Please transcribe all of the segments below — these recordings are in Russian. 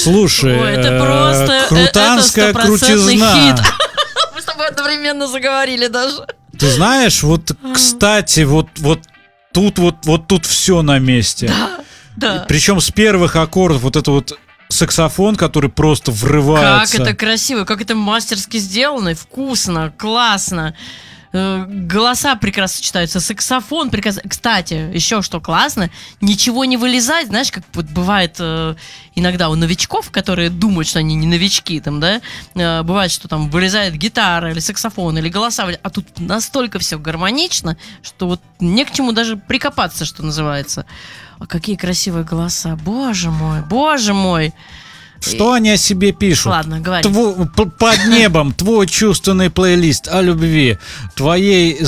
Слушай, Ой, это просто крутанская это крутизна. хит. Мы с тобой одновременно заговорили даже. Ты знаешь, вот, кстати, вот тут все на месте. Да. Причем с первых аккордов вот это вот саксофон, который просто врывается. Как это красиво, как это мастерски сделано, вкусно, классно. Голоса прекрасно сочетаются, саксофон прекрасно. Кстати, еще что классно, ничего не вылезает, знаешь, как вот бывает иногда у новичков, которые думают, что они не новички, там, да, бывает, что там вылезает гитара или саксофон, или голоса, а тут настолько все гармонично, что вот не к чему даже прикопаться, что называется. А какие красивые голоса, боже мой, боже мой. Что они о себе пишут? Ладно, говори. Под небом твой чувственный плейлист о любви, твой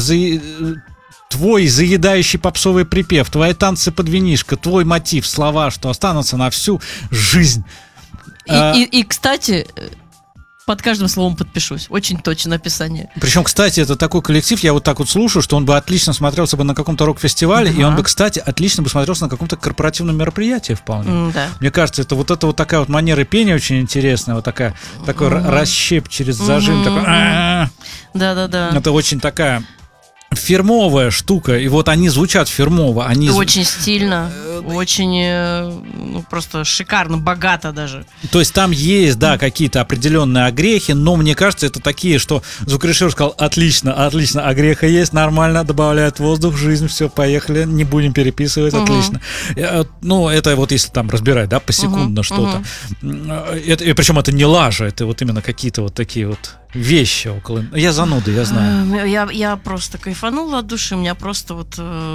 заедающий попсовый припев, твои танцы под винишко, твой мотив, слова, что останутся на всю жизнь. И, кстати, под каждым словом подпишусь. Очень точное описание. Причем, кстати, это такой коллектив, я вот так вот слушаю, что он бы отлично смотрелся бы на каком-то рок-фестивале, и он бы, кстати, отлично бы смотрелся на каком-то корпоративном мероприятии вполне. Да. Мне кажется, это вот такая вот манера пения очень интересная, вот такой расщеп через зажим. Такой, Да-да-да. это очень такая фирмовая штука, и вот они звучат фирмово. Очень стильно, очень просто шикарно, богато даже. То есть там есть, да, какие-то определенные огрехи, но мне кажется, это такие, что звукорежиссер сказал: отлично, огреха есть, нормально, добавляет воздух в жизнь, все, поехали, не будем переписывать, отлично. Ну, это вот если там разбирать, да, посекундно что-то. И причем это не лажа, это вот именно какие-то вот такие вот вещи около... Я зануда, я знаю. Я просто кайфанула от души, у меня просто вот,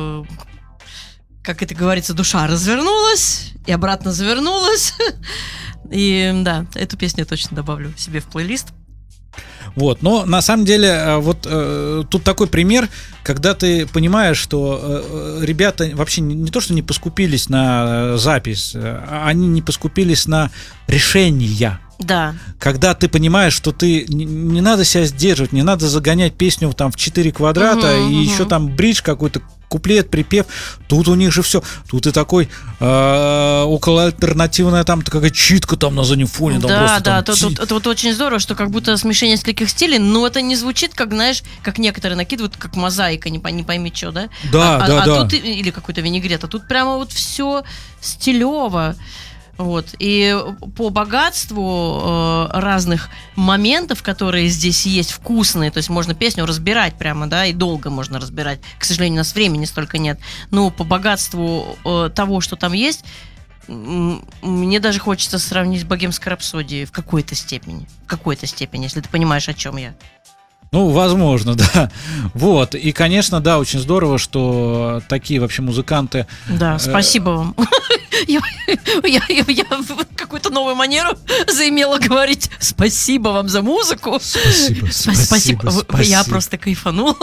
как это говорится, душа развернулась и обратно завернулась. И да, эту песню я точно добавлю себе в плейлист. Вот, но на самом деле вот тут такой пример, когда ты понимаешь, что ребята вообще не то, что не поскупились на запись, они не поскупились на решения. Да. Когда ты понимаешь, что ты не надо себя сдерживать, не надо загонять песню там в 4 квадрата и еще там бридж какой-то, куплет, припев. Тут у них же все. Тут и такой около альтернативная там такая читка там на заднем фоне. Да, тут очень здорово, что как будто смешение нескольких стилей, но это не звучит, как, знаешь, как некоторые накидывают, как мозаика, не пойми что, да? Да. Тут, или какой-то винегрет, а тут прямо вот все стилево. Вот. И по богатству разных моментов, которые здесь есть, вкусные, то есть можно песню разбирать прямо, да, и долго можно разбирать. К сожалению, у нас времени столько нет. Но по богатству того, что там есть, мне даже хочется сравнить с «Богемской рапсодией» в какой-то степени, если ты понимаешь, о чем я. Ну, возможно, да. Вот. И, конечно, да, очень здорово, что такие вообще музыканты... Да, спасибо вам. Я какую-то новую манеру заимела говорить. Спасибо вам за музыку. Спасибо. Я просто кайфанула.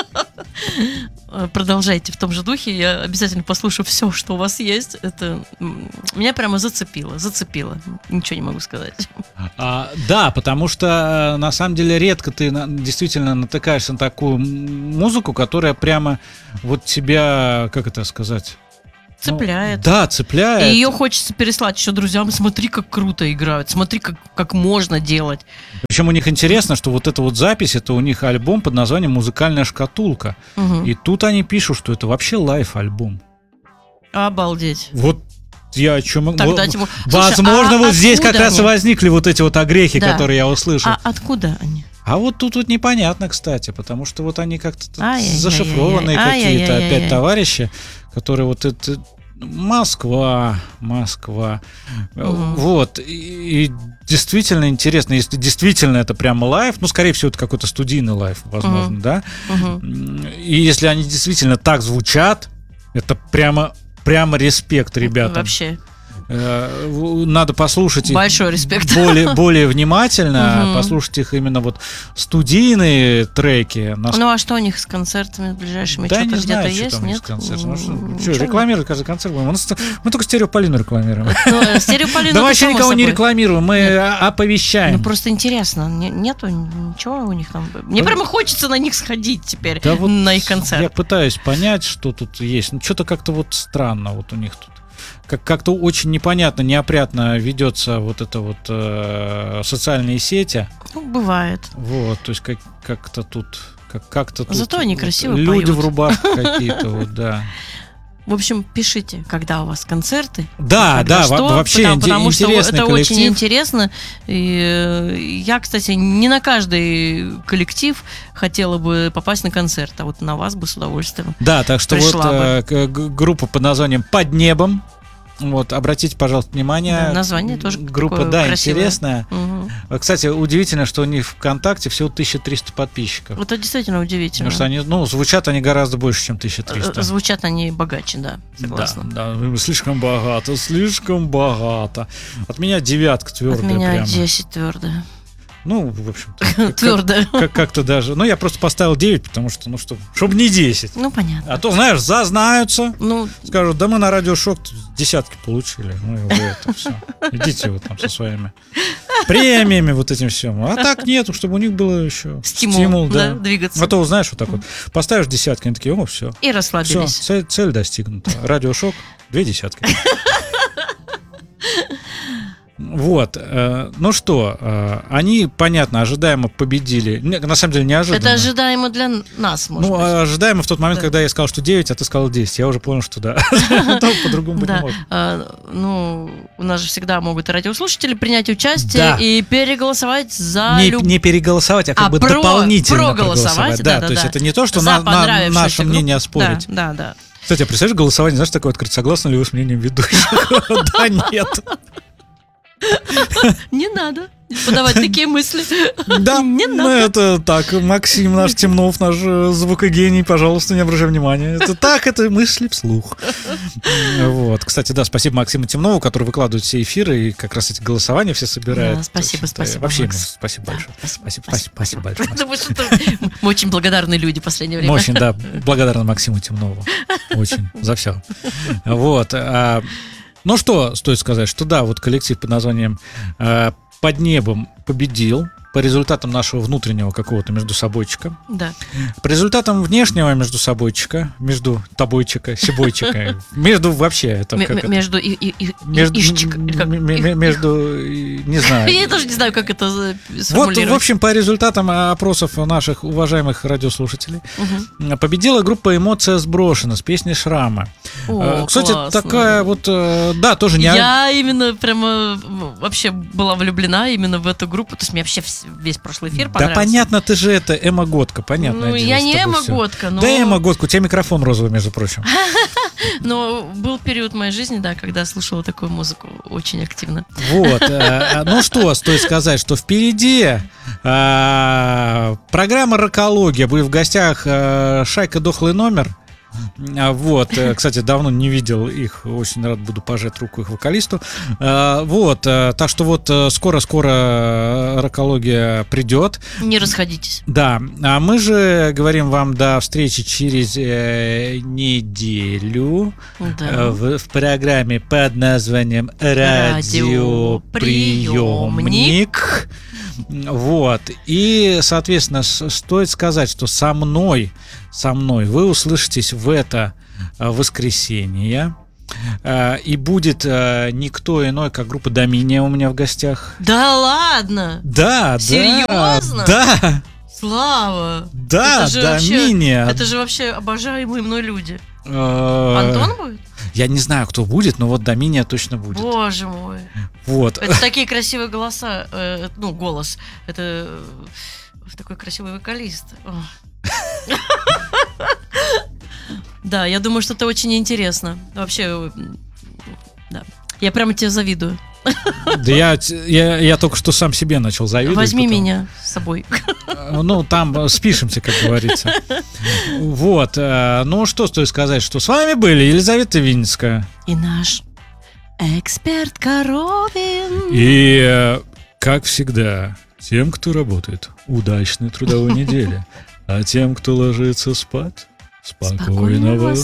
Продолжайте в том же духе. Я обязательно послушаю все, что у вас есть. Это меня прямо зацепило. Ничего не могу сказать. Да, потому что на самом деле редко ты действительно натыкаешься на такую музыку, которая прямо вот тебя, как это сказать... Цепляет. Да, цепляет. И ее хочется переслать еще друзьям. Смотри, как круто играют. Смотри, как можно делать. Причем у них интересно, что вот эта вот запись, это у них альбом под названием «Музыкальная шкатулка». И тут они пишут, что это вообще лайв-альбом. Обалдеть. Вот я о чем... Возможно, вот здесь как раз и возникли вот эти вот огрехи, которые я услышал. А откуда они? А вот тут вот непонятно, кстати, потому что вот они как-то зашифрованные какие-то опять товарищи, которые вот это... Москва. Вот. И действительно интересно, если действительно это прямо лайв, ну, скорее всего, это какой-то студийный лайв, возможно, да? И если они действительно так звучат, это прямо респект ребятам. Вообще. Надо послушать их большой респект. более внимательно, послушать их именно вот студийные треки. Ну а что у них с концертами ближайшими? Да, что-то не знаю, где-то есть? Нет? Что, рекламировать каждый концерт будем? Мы только Стереополину рекламируем. Стереополину. Да вообще никого не рекламируем, мы оповещаем. Ну просто интересно, нету ничего у них там. Мне прямо хочется на них сходить теперь, на их концерт. Я пытаюсь понять, что тут есть. Ну что-то как-то вот странно вот у них тут. как-то очень непонятно, неопрятно ведется вот это вот социальные сети. Ну, бывает. Вот, то есть как-то тут... Как-то тут зато они красиво люди поют. в рубашках какие-то, вот, да. В общем, пишите, когда у вас концерты. Да, когда да, что, вообще потому что интересный это коллектив. очень интересно. И я, кстати, не на каждый коллектив хотела бы попасть на концерт, а вот на вас бы с удовольствием. Да, так что пришла вот группа под названием «Под небом». Вот, обратите, пожалуйста, внимание. Да, название тоже группа, такое да, красивое. интересная. Угу. Кстати, удивительно, что у них ВКонтакте всего 1300 подписчиков. Это действительно удивительно. Потому что они, звучат они гораздо больше, чем 1300. Звучат они богаче, да, согласна. Да, слишком богато, слишком богато. От меня 9 твердая. От меня прямо. 10 твердая. Ну, в общем-то. Твердая. Как-то даже. Ну, я просто поставил 9, потому что, чтобы не 10. Ну, понятно. А то, знаешь, зазнаются. Ну, Скажут, да мы на радиошок десятки получили. Ну, и вы это все. Идите вы там со своими премиями вот этим всем. А так нету, чтобы у них было еще стимул, да, двигаться. А то, знаешь, вот так вот поставишь десятки, они такие, все. И расслабились. Все, цель достигнута. Радиошок, 2 десятки. Вот, ну что, они, понятно, ожидаемо победили. На самом деле неожиданно. Это ожидаемо для нас, может быть. Ожидаемо в тот момент, Да. когда я сказал, что 9, а ты сказал 10. Я уже понял, что да. По-другому быть не может. Ну, у нас же всегда могут радиослушатели принять участие Да. и переголосовать за Не переголосовать, а как бы проголосовать, дополнительно да. То есть это не то, что За наше понравившуюся мнение группу. оспорить. Да. Кстати, а представляешь, голосование, знаешь, такое открыть, согласны ли вы с мнением ведущих? Да, нет. Не надо подавать такие мысли. Да, Не ну надо. это так, Максим наш Темнов, наш звукогений, пожалуйста, не обращай внимания. Это так, это мысли вслух. Вот, кстати, да, спасибо Максиму Темнову, который выкладывает все эфиры и как раз эти голосования все собирает. Да, спасибо, Вообще ему Макс. спасибо большое. Да, Спасибо большое. Макс. Потому что мы очень благодарные люди в последнее время. Мы очень, да, благодарны Максиму Темнову. Очень, за все. Вот. Ну что, стоит сказать, что да, вот коллектив под названием «Под небом» победил по результатам нашего внутреннего какого-то междусобойчика. Да. По результатам внешнего междусобойчика, между тобойчика, себойчика, между вообще это как это? Между ишчик. или как? Между, не знаю. Я тоже не знаю, как это Вот, сформулировать. в общем, по результатам опросов наших уважаемых радиослушателей победила группа «Эмоция сброшена» с песней «Шрама». О, Кстати, классно. такая вот, да, тоже не... Я именно прямо вообще была влюблена именно в эту группу. То есть мне вообще весь прошлый эфир Да понравился. понятно, ты же это эмо-годка, понятно. Ну, я не эмо-годка, но... Да эмо-годка, у тебя микрофон розовый, между прочим. Но был период в моей жизни, да, когда я слушала такую музыку очень активно. Вот, ну что, стоит сказать, что впереди программа «Рокология». Будет в гостях «Шайка Дохлый номер». Вот, кстати, давно не видел их, очень рад буду пожать руку их вокалисту. Вот, так что вот скоро «Рокология» придет. Не расходитесь. Да, а мы же говорим вам до встречи через неделю Да. в программе под названием «Радиоприемник». Вот, и, соответственно, стоит сказать, что со мной вы услышитесь в это воскресенье. И будет никто иной, как группа «Доминия» у меня в гостях. Да ладно? Да, Серьезно? Да, Слава! да, Это же вообще- «Доминия». Это же вообще обожаемые мной люди. Антон Антон будет? Я не знаю, кто будет, но вот «Доминия» точно будет. Боже мой. Вот. Это такие красивые голоса. Ну, голос. Это такой красивый вокалист. Ох. Да, я думаю, что это очень интересно. Вообще, да. Я прямо тебе завидую. Да я только что сам себе начал завидовать. Возьми потом. меня с собой. Ну, там спишемся, как говорится. Вот. Ну, что стоит сказать, что с вами были Елизавета Винницкая. И наш эксперт Коровин. И, как всегда, тем, кто работает, удачной трудовой недели. А тем, кто ложится спать, спокойного